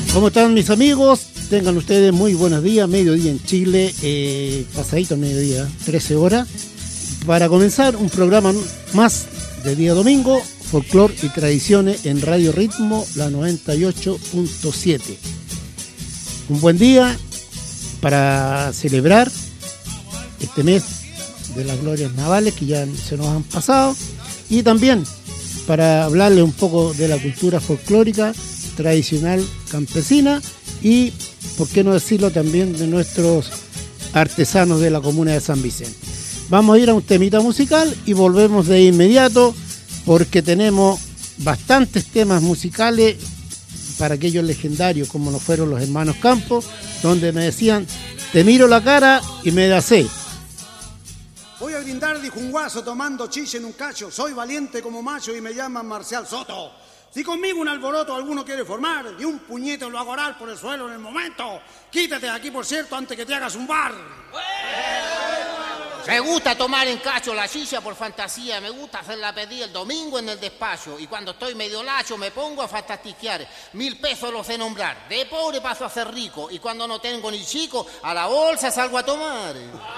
¿Cómo están mis amigos? Tengan ustedes muy buenos días, mediodía en Chile, pasadito al mediodía, 13 horas, para comenzar un programa más de día domingo, folclor y tradiciones en Radio Ritmo, la 98.7. Un buen día para celebrar este mes de las glorias navales que ya se nos han pasado, y también para hablarle un poco de la cultura folclórica tradicional campesina y, por qué no decirlo, también de nuestros artesanos de la comuna de San Vicente. Vamos a ir a un temita musical y volvemos de inmediato porque tenemos bastantes temas musicales para aquellos legendarios como lo fueron los hermanos Campos, donde me decían: te miro la cara y me da sed. Voy a brindar, dijo un guaso tomando chiche en un cacho. Soy valiente como macho y me llaman Marcial Soto. Si conmigo un alboroto alguno quiere formar, de un puñete lo hago orar por el suelo en el momento. Quítate de aquí, por cierto, antes que te hagas un bar. Me gusta tomar en cacho la chicha por fantasía, me gusta hacer la pedida el domingo en el despacho, y cuando estoy medio lacho me pongo a fantastiquear. 1000 pesos los sé nombrar, de pobre paso a ser rico, y cuando no tengo ni chico, a la bolsa salgo a tomar.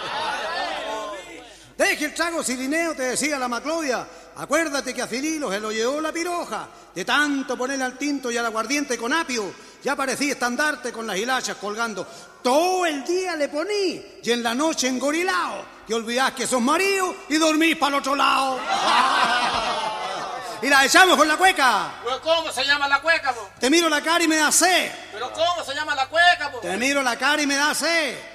Deje el trago, Cirineo, te decía la Maclovia. Acuérdate que a Cirilo se lo llevó la piroja. De tanto ponerle al tinto y al aguardiente con apio, ya parecía estandarte con las hilachas colgando. Todo el día le poní, y en la noche engorilao, que olvidás que sos marido y dormís para el otro lado. Y la echamos con la cueca. ¿Pero cómo se llama la cueca, po? Te miro la cara y me da sed. ¿Pero cómo se llama la cueca, po? Te miro la cara y me da sed.